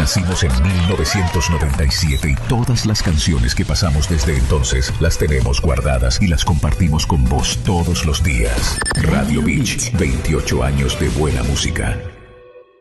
Nacimos en 1997 y todas las canciones que pasamos desde entonces las tenemos guardadas y las compartimos con vos todos los días. Radio Beach, 28 años de buena música.